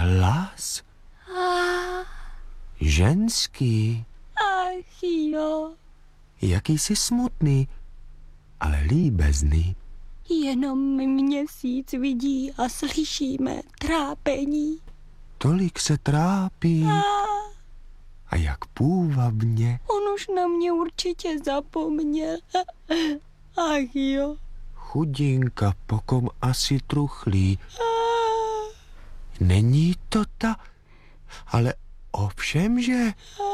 hlas. Ženský. Ach jo. Jakýsi smutný, ale líbezný. Jenom měsíc vidí a slyší mé trápení. Tolik se trápí. A jak půvabně. On už na mě určitě zapomněl. Ach jo. Chudinka, pokom asi truchlí. Není to ta, ale ovšemže.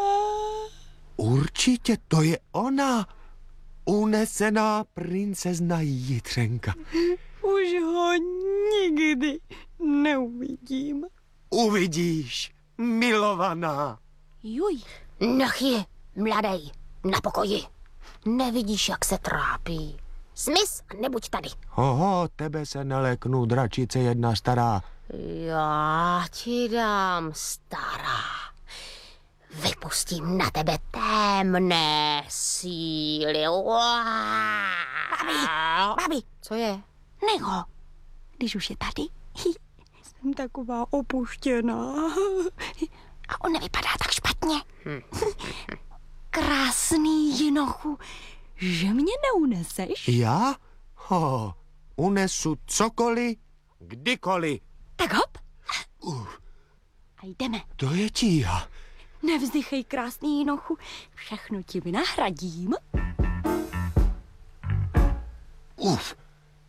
Určitě to je ona. Unesená princezna Jitřenka. Už ho nikdy neuvidím. Uvidíš, milovaná. Juj. Nachy, mladej, na pokoji. Nevidíš, jak se trápí. Smys a nebuď tady. Hoho, tebe se neleknu, dračice jedna stará. Já ti dám, stará. Vypustím na tebe temné síly. Babi, co je? Nech ho. Když už je tady, jsem taková opuštěná. A on nevypadá tak špatně. Krásný jinochu, že mě neuneseš? Já? Unesu cokoliv, kdykoliv. Tak hop. A jdeme. To je tíha. Nevzdychej, krásný jinochu, všechno ti vynahradím. Uf.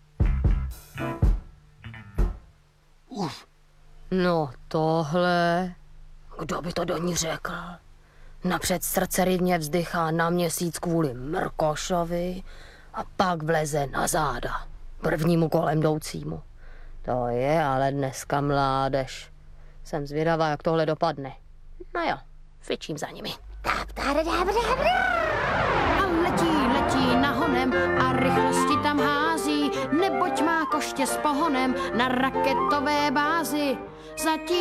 No tohle, kdo by to do ní řekl? Napřed srdce rivně vzdychá na měsíc kvůli mrkošovi a pak vleze na záda prvnímu kolem jdoucímu. To je ale dneska mládež. Jsem zvědavá, jak tohle dopadne. No jo, fičím za nimi. A letí nahonem a rychlosti tam hází, neboť má koště s pohonem na raketové bázi. Zatím